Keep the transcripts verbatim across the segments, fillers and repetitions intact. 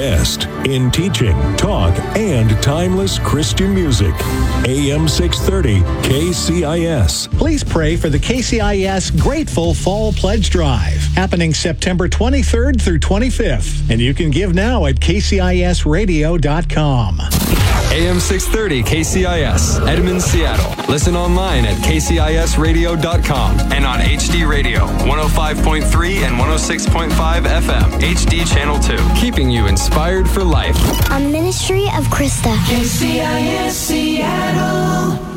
best in teaching, talk, and timeless Christian music. A M six thirty K C I S. Please pray for the K C I S Grateful Fall Pledge Drive, happening September twenty-third through twenty-fifth. And you can give now at K C I S radio dot com. A M six thirty K C I S, Edmond, Seattle. Listen online at K C I S radio dot com and on H D Radio, one oh five point three and one oh six point five F M, H D Channel two. Keeping you inspired for life. A ministry of Krista. K C I S Seattle.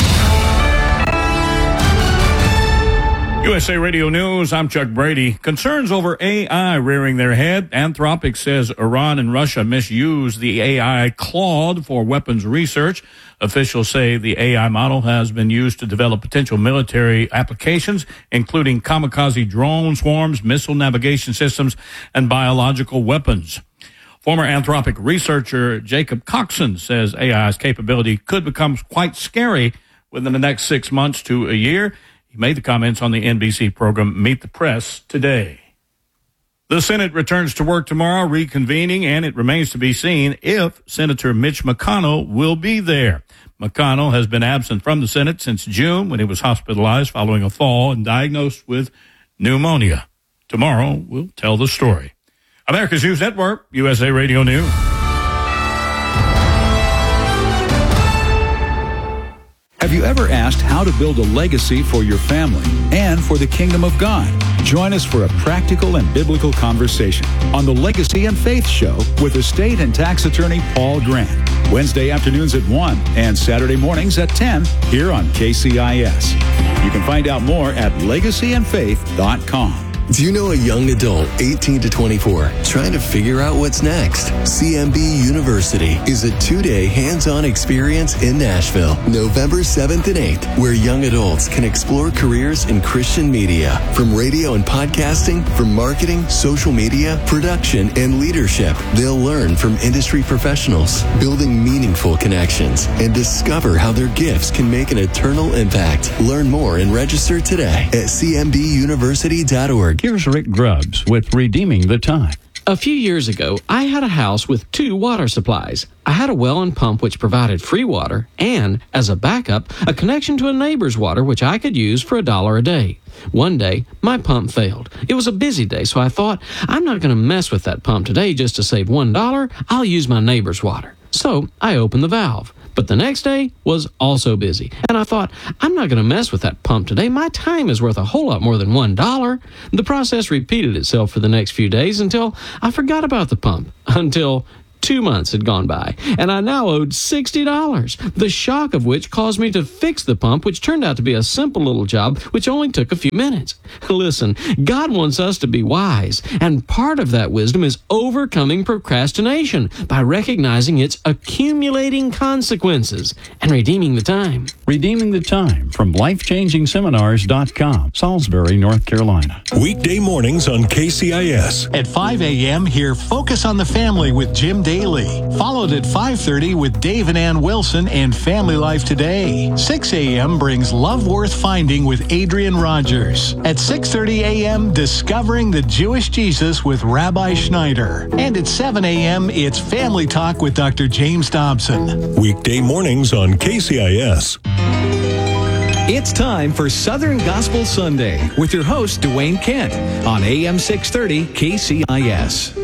U S A Radio News, I'm Chuck Brady. Concerns over A I rearing their head. Anthropic says Iran and Russia misused the A I Claude for weapons research. Officials say the A I model has been used to develop potential military applications, including kamikaze drone swarms, missile navigation systems, and biological weapons. Former Anthropic researcher Jacob Coxon says A I's capability could become quite scary within the next six months to a year. He made the comments on the N B C program Meet the Press today. The Senate returns to work tomorrow, reconvening, and it remains to be seen if Senator Mitch McConnell will be there. McConnell has been absent from the Senate since June when he was hospitalized following a fall and diagnosed with pneumonia. Tomorrow, we'll tell the story. America's News Network, U S A Radio News. Have you ever asked how to build a legacy for your family and for the kingdom of God? Join us for a practical and biblical conversation on the Legacy and Faith Show with estate and tax attorney Paul Grant. Wednesday afternoons at one and Saturday mornings at ten here on K C I S. You can find out more at legacy and faith dot com. Do you know a young adult, eighteen to twenty-four, trying to figure out what's next? C M B University is a two-day hands-on experience in Nashville, November seventh and eighth, where young adults can explore careers in Christian media, from radio and podcasting, from marketing, social media, production, and leadership. They'll learn from industry professionals, building meaningful connections, and discover how their gifts can make an eternal impact. Learn more and register today at c m b university dot org. Here's Rick Grubbs with Redeeming the Time. A few years ago, I had a house with two water supplies. I had a well and pump which provided free water and, as a backup, a connection to a neighbor's water which I could use for a dollar a day. One day, my pump failed. It was a busy day, so I thought, I'm not going to mess with that pump today just to save one dollar. I'll use my neighbor's water. So I opened the valve. But the next day was also busy, and I thought, I'm not going to mess with that pump today. My time is worth a whole lot more than one dollar. The process repeated itself for the next few days until I forgot about the pump, until two months had gone by, and I now owed sixty dollars, the shock of which caused me to fix the pump, which turned out to be a simple little job, which only took a few minutes. Listen, God wants us to be wise, and part of that wisdom is overcoming procrastination by recognizing its accumulating consequences and redeeming the time. Redeeming the Time from life changing seminars dot com, Salisbury, North Carolina. Weekday mornings on K C I S. At five a.m., hear Focus on the Family with Jim Daly. Followed at five thirty with Dave and Ann Wilson and Family Life Today. six a.m. brings Love Worth Finding with Adrian Rogers. At six thirty a.m., Discovering the Jewish Jesus with Rabbi Schneider. And at seven a.m., it's Family Talk with Doctor James Dobson. Weekday mornings on K C I S. It's time for Southern Gospel Sunday with your host, Dwayne Kent, on A M six thirty K C I S.